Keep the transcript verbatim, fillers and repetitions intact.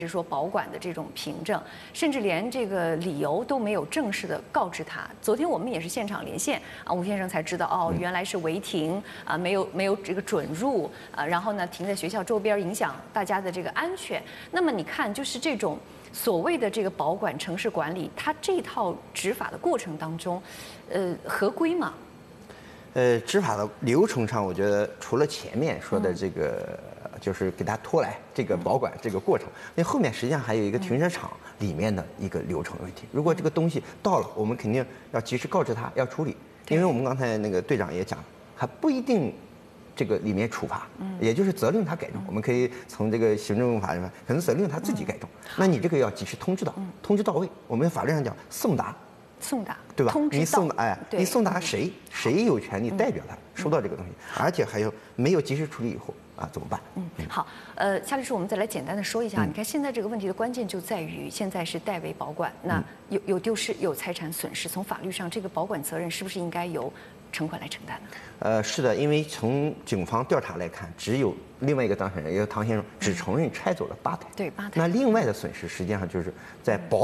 是说保管的这种凭证，甚至连这个理由都没有正式的告知他。昨天我们也是现场连线啊，吴先生才知道哦，原来是违停啊，没有没有这个准入啊，然后呢停在学校周边，影响大家的这个安全。那么你看，就是这种所谓的这个保管城市管理，它这套执法的过程当中，呃，合规吗？ 呃，执法的流程上，我觉得除了前面说的这个。嗯就是给他拖来这个保管这个过程，那后面实际上还有一个停车场里面的一个流程问题。如果这个东西到了，我们肯定要及时告知他要处理，因为我们刚才那个队长也讲，还不一定这个里面处罚，也就是责令他改正。我们可以从这个行政法里面，可能责令他自己改正。那你这个要及时通知到，通知到位。我们法律上讲送达。 送达， 对吧？ 通知你送达，哎，你送达谁？谁有权利代表他收到这个东西？而且还有没有及时处理以后啊，怎么办？ 嗯，好，呃，夏律师，我们再来简单的说一下，你看现在这个问题的关键就在于现在是代为保管，那有有丢失，有财产损失，从法律上这个保管责任是不是应该由城管来承担呢？ 呃，是的，因为从警方调查来看，只有另外一个当事人，也就是唐先生，只承认拆走了八台， 对，八台。 那另外的损失实际上就是在保